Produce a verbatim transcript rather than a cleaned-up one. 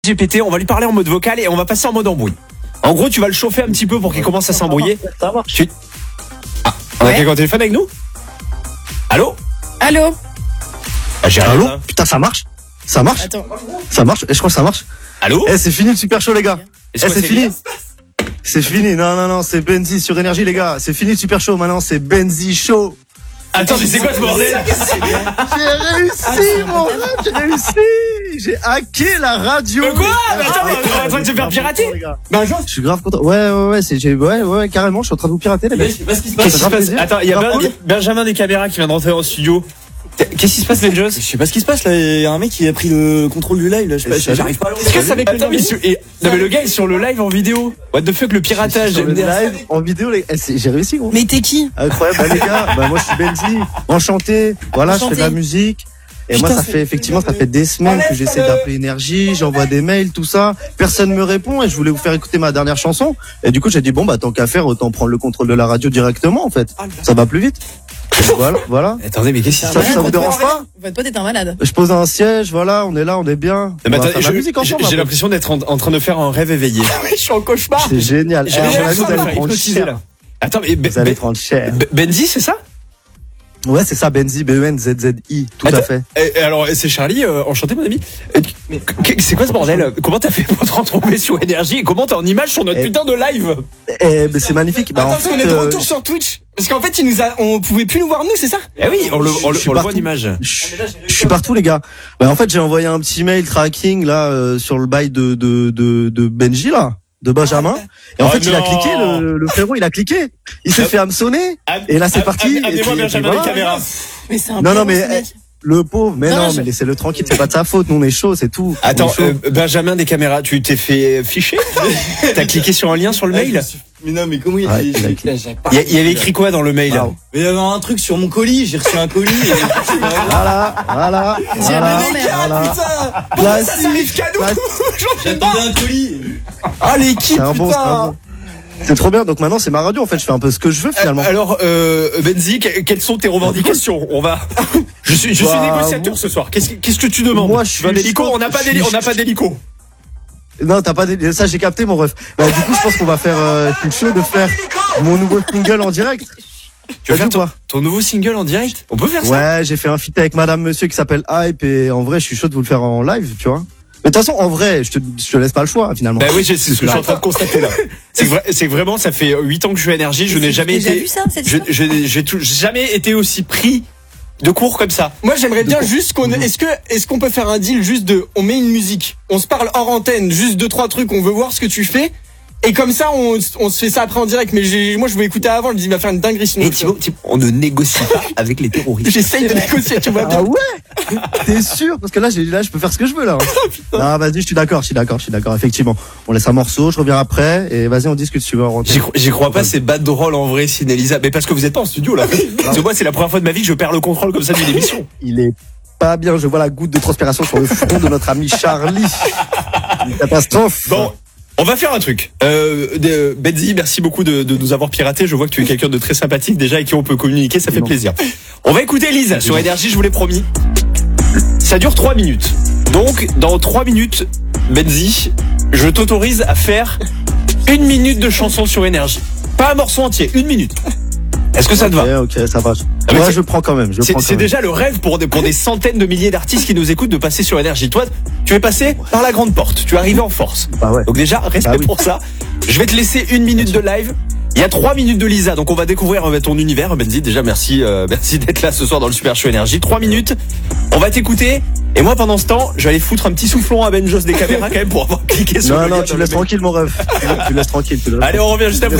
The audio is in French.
G P T, on va lui parler en mode vocal et on va passer en mode embrouille. En gros, tu vas le chauffer un petit peu pour qu'il commence à s'embrouiller. Ça marche. Tu... Ah, on a Ouais. quelqu'un au téléphone avec nous? Allô? Allô? Ah, j'ai Allô rien. Putain, ça marche Ça marche Attends. Ça marche Et je crois que ça marche. Allô? Eh, c'est fini le super show, les gars. Eh, Est-ce que c'est fini. bien C'est fini. Non, non, non, c'est Benzi sur Énergie, les gars. C'est fini le super show. Maintenant, c'est Benzi Show. Attends, mais c'est quoi ce bordel? J'ai réussi, mon rêve, j'ai réussi. J'ai hacké la radio. Euh, quoi Mais attends, Ah, mais t'es en train de te faire pirater? les gars. Ben, je Je suis grave content. Ouais, ouais, ouais, c'est, j'ai, ouais, ouais, carrément, je suis en train de vous pirater, les mecs. Qu'est-ce qui se passe? Attends, il y a Ben- il y a Benjamin des caméras qui vient de rentrer au studio. Qu'est-ce qui se passe, Benjos? Je sais pas ce qui se passe là, il y a un mec qui a pris le contrôle du live là, je sais pas, Et j'arrive pas à le Est-ce que ça avec Attends, le mais sur- et- Non mais le gars est sur le live en vidéo. What the fuck, le piratage. Sur le M D R. live, en vidéo, les... eh, c'est- j'ai réussi, gros. Mais t'es qui? Incroyable, bah, les gars, bah, moi, je suis Benzi. Enchanté. Voilà, je fais de la Enchanté. musique. Et Putain, moi, ça c'est- fait, effectivement, ça fait des semaines que j'essaie d'appeler Énergie, j'envoie des mails, tout ça. Personne me répond et je voulais vous faire écouter ma dernière chanson. Et du coup, j'ai dit, bon, bah, tant qu'à faire, autant prendre le contrôle de la radio directement, en fait. Ça va plus vite. Et voilà, voilà. Attendez, mais qu'est-ce qui se Ça, passe? ça vous dérange pas? Votre pote est un malade. Je pose un siège, voilà, on est là, on est bien. Non, mais On va attends, faire de je- la musique ensemble. J'ai après. l'impression d'être en, en train de faire un rêve éveillé. Je suis en cauchemar. C'est génial. Eh, J'ai à mon avis, l'impression vous de me allez faire prendre hypnotiser cher. là. Attends, mais Ben- Vous allez Ben- prendre cher. Ben- Benzi, c'est ça? Ouais, c'est ça, Benzi, B E N Z Z I, tout Attends, à fait. Et, et alors, c'est Charlie, euh, enchanté mon ami. Euh, qu- C'est quoi ce bordel? Comment t'as fait pour te retrouver sur Énergie et comment t'es en image sur notre Eh, putain de live? Eh, mais c'est magnifique. Bah, en Attends, fait, on est de euh, retour sur Twitch. Parce qu'en fait, il nous a, on pouvait plus nous voir nous, c'est ça? Eh oui, on le, on le, Je suis on le voit en partout. image. Je, je suis partout, les gars. Bah, en fait, j'ai envoyé un petit mail tracking là euh, sur le bail de de de, de Benji là, de Benjamin. Et en Oh fait, il a non. cliqué, le, le frérot, il a cliqué. Il s'est fait hameçonner. Et là, c'est parti. Et Amenez-moi puis- Benjamin et des voilà. caméras. Mais c'est un Non, non, peu mais ce mec. le pauvre. Mais Non, non, je- mais laissez-le tranquille. C'est pas de sa faute. Nous, on est chaud, c'est tout. Attends, On est chaud. euh, Benjamin des caméras, tu t'es fait ficher? T'as cliqué sur un lien sur le mail? Mais non, mais comment il Ouais, il- il a- il- j'ai pas- Il y, a- il y avait écrit quoi dans le mail? Waouh. Mais il y avait un truc sur mon colis, j'ai reçu un colis et Voilà, voilà, voilà, mais les voilà. Putain! Classique, cadeau! classique. j'attendais un colis. Ah, l'équipe, C'est un bon, c'est un putain! bon. C'est trop bien. Donc maintenant, c'est ma radio. En fait, je fais un peu ce que je veux finalement. Alors, euh, Benzi, que- quelles sont tes revendications? On va. Je suis, je suis Bah, négociateur vous- ce soir. Qu'est-ce, que- qu'est-ce que tu demandes? Moi, je Tu veux un suis hélico? chaud. On n'a pas Je d'héli- suis on n'a pas d'hélico. Non, t'as pas des... ça, j'ai capté mon ref. Bah, du coup, je pense qu'on va faire euh, quelque chose de faire mon nouveau single en direct. Tu veux faire Vas-y, ton, quoi. ton nouveau single en direct? On peut faire ça? Ouais, j'ai fait un feat avec Madame Monsieur qui s'appelle Hype et en vrai, je suis chaud de vous le faire en live, tu vois. Mais de toute façon, en vrai, je te, je te laisse pas le choix finalement. Bah oui, c'est ce que je suis en train de constater là. C'est que, vra- c'est que vraiment, ça fait huit ans que je suis à Énergie, je n'ai jamais J'ai déjà été, vu ça, cette je, histoire. je- j'ai tout- j'ai jamais été aussi pris de cours comme ça. Moi, j'aimerais bien De- juste qu'on, est-ce que, est-ce qu'on peut faire un deal juste de, on met une musique, on se parle hors antenne, juste deux, trois trucs, on veut voir ce que tu fais. Et comme ça, on, on se fait ça après en direct. Mais j'ai, moi, je voulais écouter avant, je dis, il va faire une dinguerie sinon. Et Thibaut, Thibaut, on ne négocie pas avec les terroristes. J'essaye de négocier, tu vois. Ah ouais? T'es sûr? Parce que là, j'ai, là, je peux faire ce que je veux là. Non, vas-y, je suis d'accord, je suis d'accord, je suis d'accord. Effectivement, on laisse un morceau, je reviens après et vas-y, on discute si tu veux en J'y, cro- j'y crois pas, c'est bad drôle en vrai, Sine Elisa. Mais parce que vous êtes pas en studio là. Parce que moi, c'est la première fois de ma vie que je perds le contrôle comme ça d'une émission. Il est pas bien. Je vois la goutte de transpiration sur le front de notre ami Charlie. Une catastrophe. Bon, on va faire un truc. Euh, de- Benzi, merci beaucoup de, de nous avoir piraté. Je vois que tu es quelqu'un de très sympathique déjà et qui on peut communiquer, ça fait Non. plaisir. On va écouter Lise sur Énergie, je vous l'ai promis. Ça dure trois minutes. Donc, dans trois minutes, Benzi, je t'autorise à faire une minute de chanson sur Énergie. Pas un morceau entier, une minute. Est-ce que ça te va? Ok, ok, ça va. mais Moi, c'est- je prends quand même. Je C'est, prends quand c'est même. déjà le rêve pour des, pour des centaines de milliers d'artistes qui nous écoutent de passer sur Énergie. Toi, tu es passé par la grande porte. Tu es arrivé en force. Bah ouais. Donc déjà, respect Bah oui. pour ça. Je vais te laisser une minute de live. Il y a trois minutes de Lisa, donc on va découvrir euh, ton univers. Benzi, déjà merci, euh, merci d'être là ce soir dans le Super Show Énergie. Trois minutes. On va t'écouter. Et moi, pendant ce temps, je vais aller foutre un petit soufflon à Benjos des caméras quand même pour avoir cliqué sur Non, le non, lien tu dans laisses le mail. tranquille mon ref. Tu laisses tranquille. Tu laisses Allez, on revient juste après.